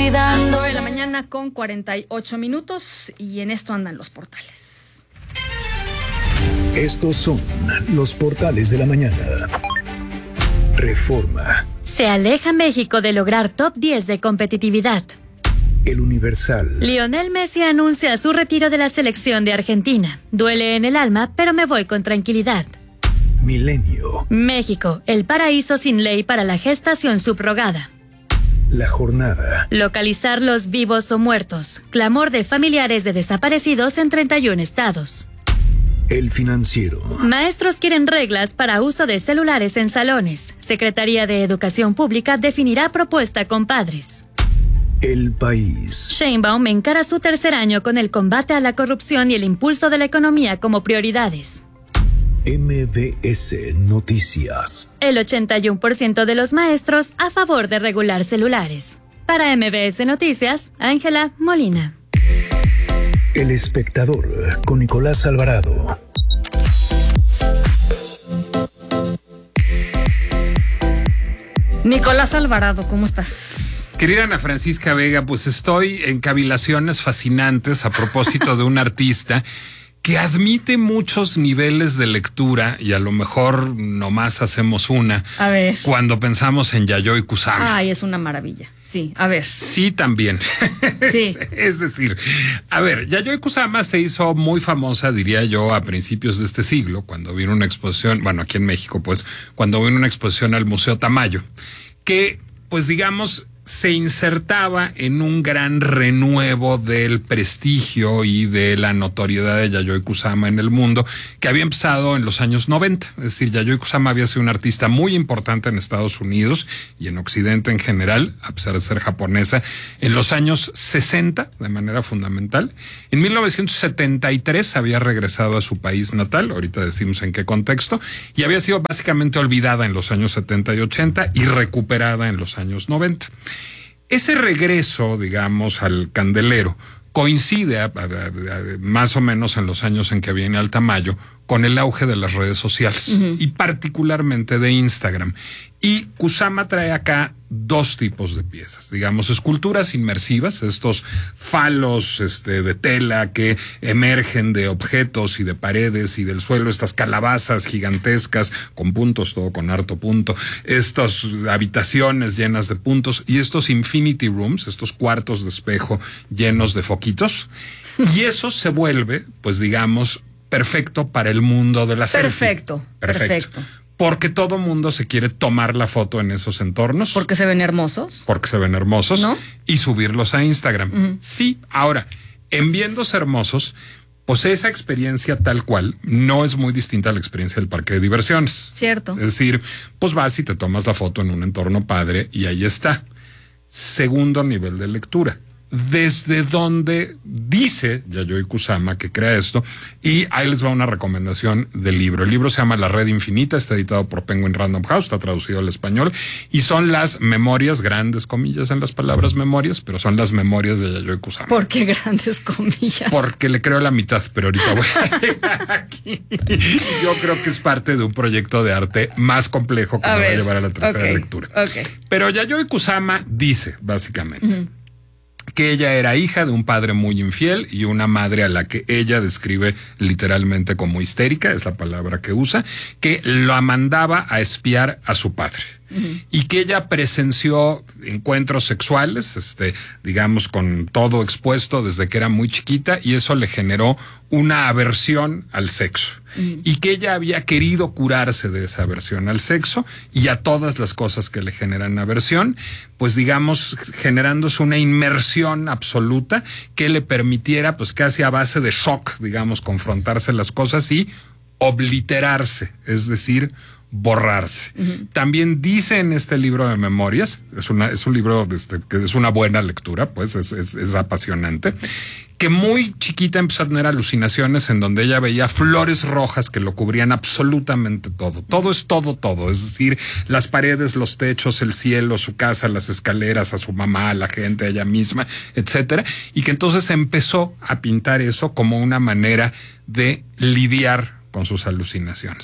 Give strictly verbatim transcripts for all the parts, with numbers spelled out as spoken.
cuidando. nueve de la mañana con cuarenta y ocho minutos y en esto andan los portales. Estos son los portales de la mañana. Reforma. Se aleja México de lograr top diez de competitividad. El Universal. Lionel Messi anuncia su retiro de la selección de Argentina. Duele en el alma, pero me voy con tranquilidad. Milenio. México, el paraíso sin ley para la gestación subrogada. La Jornada. Localizar los vivos o muertos. Clamor de familiares de desaparecidos en treinta y un estados. El Financiero. Maestros quieren reglas para uso de celulares en salones. Secretaría de Educación Pública definirá propuesta con padres. El País. Sheinbaum encara su tercer año con el combate a la corrupción y el impulso de la economía como prioridades. M B S Noticias. El ochenta y uno por ciento de los maestros a favor de regular celulares. Para M B S Noticias, Ángela Molina. El Espectador con Nicolás Alvarado. Nicolás Alvarado, ¿cómo estás? Querida Ana Francisca Vega, pues estoy en cavilaciones fascinantes a propósito de un artista que admite muchos niveles de lectura y a lo mejor nomás hacemos una. A ver. Cuando pensamos en Yayoi Kusama. Ay, es una maravilla. Sí, a ver. Sí, también. Sí. Es decir, a ver, Yayoi Kusama se hizo muy famosa, diría yo, a principios de este siglo, cuando vino una exposición, bueno, aquí en México, pues, cuando vino una exposición al Museo Tamayo, que, pues, digamos, se insertaba en un gran renuevo del prestigio y de la notoriedad de Yayoi Kusama en el mundo, que había empezado en los años noventa. Es decir, Yayoi Kusama había sido una artista muy importante en Estados Unidos y en Occidente en general, a pesar de ser japonesa, en los años sesenta, de manera fundamental. En mil novecientos setenta y tres había regresado a su país natal, ahorita decimos en qué contexto, y había sido básicamente olvidada en los años setenta y ochenta y recuperada en los años noventa. Ese regreso, digamos, al candelero coincide a, a, a, más o menos en los años en que viene al Tamayo con el auge de las redes sociales, uh-huh, y particularmente de Instagram. Y Kusama trae acá dos tipos de piezas, digamos, esculturas inmersivas, estos falos este, de tela que emergen de objetos y de paredes y del suelo, estas calabazas gigantescas con puntos, todo con harto punto, estas habitaciones llenas de puntos y estos infinity rooms, estos cuartos de espejo llenos de foquitos, y eso se vuelve, pues digamos, perfecto para el mundo de la selfie. Perfecto, perfecto. perfecto. Porque todo mundo se quiere tomar la foto en esos entornos. Porque se ven hermosos. Porque se ven hermosos. ¿No? Y subirlos a Instagram. Uh-huh. Sí, ahora, en viéndose hermosos, pues esa experiencia tal cual no es muy distinta a la experiencia del parque de diversiones. Cierto. Es decir, pues vas y te tomas la foto en un entorno padre y ahí está. Segundo nivel de lectura. Desde donde dice Yayoi Kusama que crea esto, y ahí les va una recomendación del libro. El libro se llama La Red Infinita, está editado por Penguin Random House, está traducido al español, y son las memorias, grandes comillas en las palabras memorias, pero son las memorias de Yayoi Kusama. ¿Por qué grandes comillas? Porque le creo la mitad, pero ahorita voy a llegar aquí. Yo creo que es parte de un proyecto de arte más complejo que a me ver, va a llevar a la tercera okay, lectura. Okay. Pero Yayoi Kusama dice, básicamente, uh-huh, que ella era hija de un padre muy infiel y una madre a la que ella describe literalmente como histérica, es la palabra que usa, que lo mandaba a espiar a su padre. Uh-huh. Y que ella presenció encuentros sexuales, este, digamos, con todo expuesto desde que era muy chiquita, y eso le generó una aversión al sexo. Uh-huh. Y que ella había querido curarse de esa aversión al sexo y a todas las cosas que le generan aversión, pues digamos, generándose una inmersión absoluta que le permitiera, pues casi a base de shock, digamos, confrontarse las cosas y obliterarse, es decir, borrarse. Uh-huh. También dice en este libro de memorias, es una, es un libro de este, que es una buena lectura, pues es, es, es apasionante, que muy chiquita empezó a tener alucinaciones en donde ella veía flores rojas que lo cubrían absolutamente todo. Todo es todo, todo. Es decir, las paredes, los techos, el cielo, su casa, las escaleras, a su mamá, a la gente, a ella misma, etcétera. Y que entonces empezó a pintar eso como una manera de lidiar con sus alucinaciones.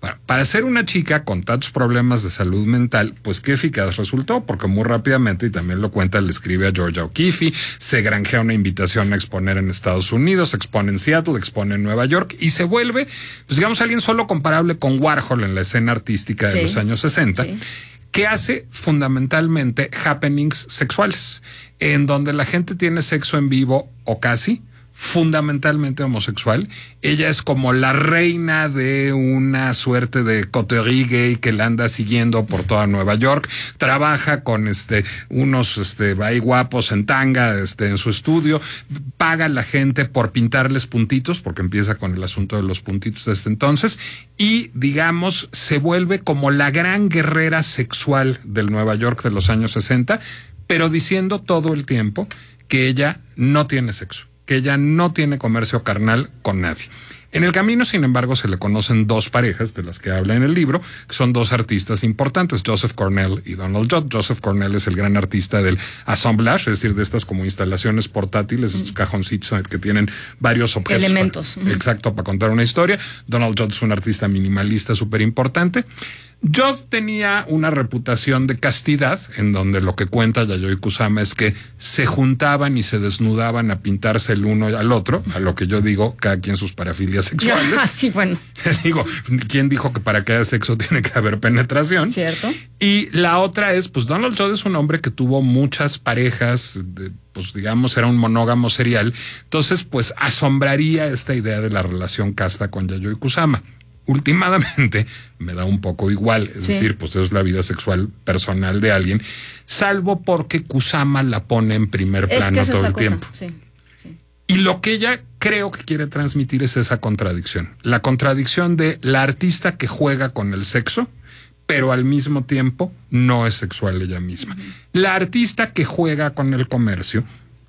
Bueno, para ser una chica con tantos problemas de salud mental, pues qué eficaz resultó, porque muy rápidamente, y también lo cuenta, le escribe a Georgia O'Keeffe, se granjea una invitación a exponer en Estados Unidos, expone en Seattle, expone en Nueva York, y se vuelve, pues digamos, alguien solo comparable con Warhol en la escena artística de sí, los años sesenta, sí, que hace fundamentalmente happenings sexuales, en donde la gente tiene sexo en vivo o casi, fundamentalmente homosexual. Ella es como la reina de una suerte de coterie gay que la anda siguiendo por toda Nueva York. Trabaja con este unos este ahí guapos en tanga este en su estudio. Paga a la gente por pintarles puntitos, porque empieza con el asunto de los puntitos desde entonces. Y, digamos, se vuelve como la gran guerrera sexual del Nueva York de los años sesenta, pero diciendo todo el tiempo que ella no tiene sexo, que ella no tiene comercio carnal con nadie. En el camino, sin embargo, se le conocen dos parejas de las que habla en el libro, que son dos artistas importantes, Joseph Cornell y Donald Judd. Joseph Cornell es el gran artista del assemblage, es decir, de estas como instalaciones portátiles, estos cajoncitos que tienen varios objetos. Elementos. Para, exacto, para contar una historia. Donald Judd es un artista minimalista súper importante. Judd tenía una reputación de castidad, en donde lo que cuenta Yayoi Kusama es que se juntaban y se desnudaban a pintarse el uno al otro, a lo que yo digo, cada quien sus parafilias sexuales. Sí, bueno. Digo, ¿quién dijo que para que haya sexo tiene que haber penetración? Cierto. Y la otra es, pues Donald Judd es un hombre que tuvo muchas parejas, de, pues digamos, era un monógamo serial. Entonces, pues asombraría esta idea de la relación casta con Yayoi Kusama. Últimamente me da un poco igual, es sí, decir, pues es la vida sexual personal de alguien, salvo porque Kusama la pone en primer es plano que todo el cosa. tiempo. Sí, sí. Y lo que ella creo que quiere transmitir es esa contradicción, la contradicción de la artista que juega con el sexo, pero al mismo tiempo no es sexual ella misma. Uh-huh. La artista que juega con el comercio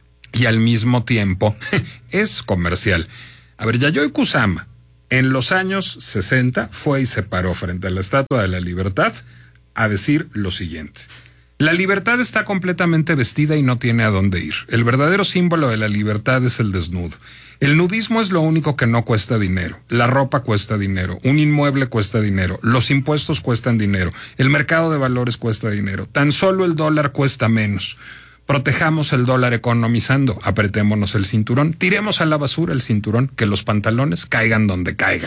y al mismo tiempo es comercial. A ver, Yayoi Kusama en los años sesenta fue y se paró frente a la Estatua de la Libertad a decir lo siguiente: la libertad está completamente vestida y no tiene a dónde ir. El verdadero símbolo de la libertad es el desnudo. El nudismo es lo único que no cuesta dinero. La ropa cuesta dinero, un inmueble cuesta dinero, los impuestos cuestan dinero, el mercado de valores cuesta dinero, tan solo el dólar cuesta menos. Protejamos el dólar economizando, apretémonos el cinturón, tiremos a la basura el cinturón, que los pantalones caigan donde caigan.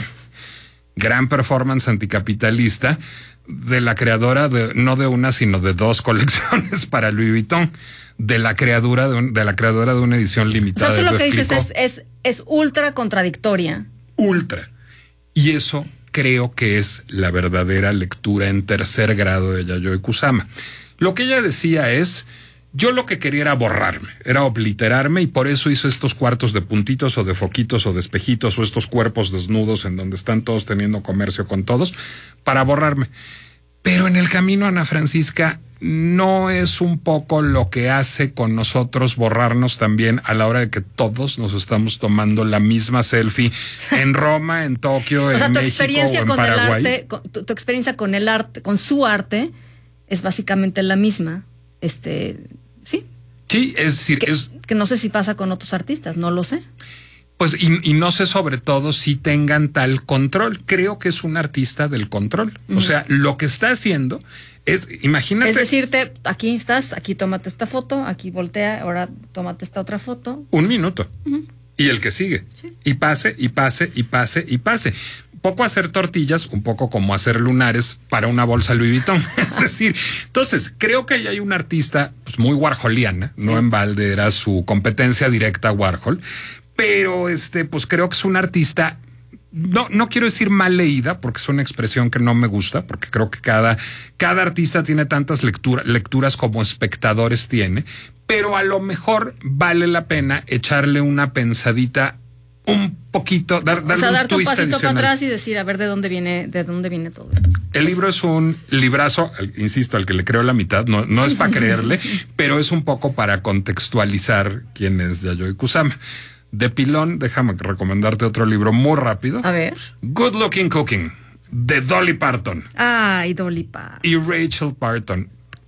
Gran performance anticapitalista de la creadora de no de una, sino de dos colecciones para Louis Vuitton, de la creadora de, un, de la creadora de una edición limitada. O sea, tú lo que dices es, es, es ultra contradictoria. Ultra. Y eso creo que es la verdadera lectura en tercer grado de Yayoi Kusama. Lo que ella decía es: yo lo que quería era borrarme, era obliterarme, y por eso hizo estos cuartos de puntitos o de foquitos o de espejitos o estos cuerpos desnudos en donde están todos teniendo comercio con todos, para borrarme. Pero en el camino, Ana Francisca, no es un poco lo que hace con nosotros borrarnos también a la hora de que todos nos estamos tomando la misma selfie en Roma, en Tokio, en o sea, tu México experiencia o en con Paraguay? El arte, con, tu, tu experiencia con el arte, con su arte, es básicamente la misma. Este... Sí. Sí, es decir, que, es... que no sé si pasa con otros artistas, no lo sé. Pues, y, y no sé sobre todo si tengan tal control. Creo que es un artista del control. Uh-huh. O sea, lo que está haciendo es, imagínate... Es decirte, aquí estás, aquí tómate esta foto, aquí voltea, ahora tómate esta otra foto. Un minuto. Uh-huh. Y el que sigue. Sí. Y pase, y pase, y pase, y pase. Poco hacer tortillas, un poco como hacer lunares para una bolsa Louis Vuitton. Es decir, entonces, creo que ahí hay una artista pues, muy warholiana, sí. No en balde era su competencia directa Warhol, pero este, pues creo que es una artista, no, no quiero decir mal leída, porque es una expresión que no me gusta, porque creo que cada, cada artista tiene tantas lectura, lecturas como espectadores tiene, pero a lo mejor vale la pena echarle una pensadita un poquito, dar, darle o sea, un darte un twist pasito adicional. para atrás y decir, a ver, ¿de dónde viene, de dónde viene todo esto? El libro es un librazo, insisto, al que le creo la mitad, no, no es para creerle, pero es un poco para contextualizar quién es Yayoi Kusama. De pilón, déjame recomendarte otro libro muy rápido. A ver. Good Looking Cooking, de Dolly Parton. Ay, Dolly Parton. Y Rachel Parton.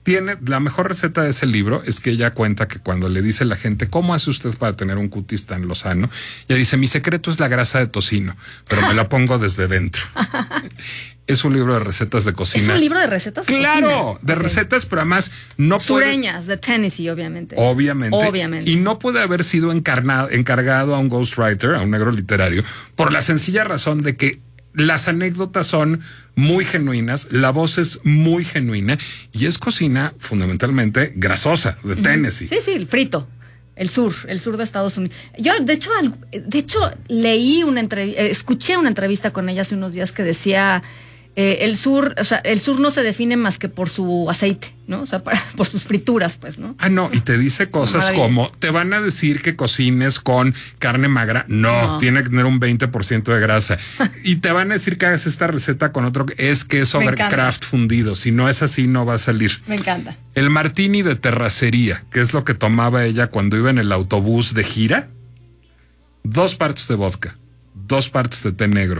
tiene la mejor receta de ese libro es que ella cuenta que cuando le dice a la gente cómo hace usted para tener un cutis tan lozano, ella dice mi secreto es la grasa de tocino, pero me la pongo desde dentro. Es un libro de recetas de cocina. Es un libro de recetas de claro, cocina. de okay. recetas, pero además no sureñas puede, de Tennessee, obviamente. Obviamente. Obviamente. Y no puede haber sido encarnado, encargado a un ghostwriter, a un negro literario, por la sencilla razón de que las anécdotas son muy genuinas, la voz es muy genuina y es cocina fundamentalmente grasosa de Tennessee. Sí, sí, el frito. El sur, el sur de Estados Unidos. Yo, de hecho, de hecho leí una entrevista, escuché una entrevista con ella hace unos días que decía eh, el sur, o sea, el sur no se define más que por su aceite, ¿no? O sea, para, por sus frituras, pues, ¿no? Ah, no, y te dice cosas Maravilla. Como, te van a decir que cocines con carne magra. No, no. Tiene que tener un veinte por ciento de grasa. Y te van a decir que hagas esta receta con otro, es queso Kraft fundido. Si no es así, no va a salir. Me encanta. El martini de terracería, que es lo que tomaba ella cuando iba en el autobús de gira. Dos partes de vodka, dos partes de té negro,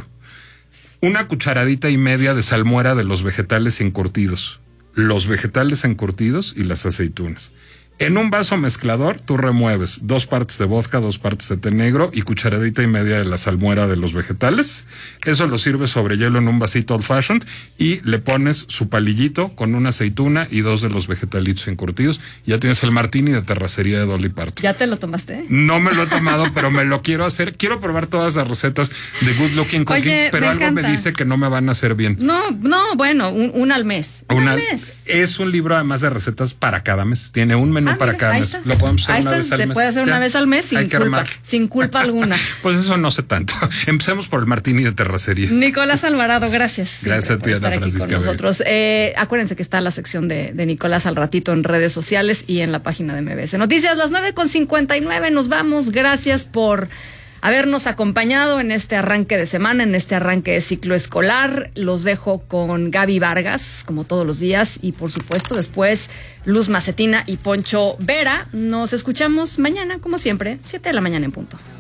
una cucharadita y media de salmuera de los vegetales encurtidos, los vegetales encurtidos y las aceitunas. En un vaso mezclador, tú remueves dos partes de vodka, dos partes de té negro y cucharadita y media de la salmuera de los vegetales. Eso lo sirves sobre hielo en un vasito old fashioned y le pones su palillito con una aceituna y dos de los vegetalitos encurtidos. Ya tienes el martini de terracería de Dolly Parton. ¿Ya te lo tomaste? No me lo he tomado, pero me lo quiero hacer. Quiero probar todas las recetas de Good Looking Cooking, Oye, pero me algo encanta. Me dice que no me van a hacer bien. No, no, bueno, un, un al mes. Un una, al mes. Es un libro además de recetas para cada mes. Tiene un menú Ah, para mira, cada mes. Está. Lo podemos hacer ahí una está, vez al se mes. puede hacer ya. una vez al mes sin culpa, sin culpa alguna. Pues eso no sé tanto. Empecemos por el martini de terracería. Nicolás Alvarado, gracias. Gracias a ti, Ana Francisca. Con nosotros. Eh, acuérdense que está la sección de, de Nicolás al ratito en redes sociales y en la página de M B S Noticias. Las nueve con cincuenta y nueve nos vamos. Gracias por habernos acompañado en este arranque de semana, en este arranque de ciclo escolar. Los dejo con Gaby Vargas, como todos los días, y por supuesto después Luz Macetina y Poncho Vera. Nos escuchamos mañana, como siempre, siete de la mañana en punto.